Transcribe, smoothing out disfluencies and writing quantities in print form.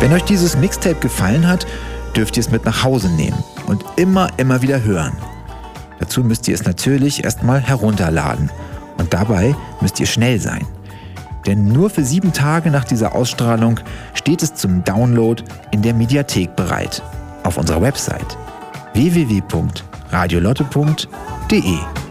Wenn euch dieses Mixtape gefallen hat, dürft ihr es mit nach Hause nehmen und immer wieder hören. Dazu müsst ihr es natürlich erstmal herunterladen und dabei müsst ihr schnell sein. Denn nur für 7 Tage nach dieser Ausstrahlung steht es zum Download in der Mediathek bereit. Auf unserer Website www.radiolotte.de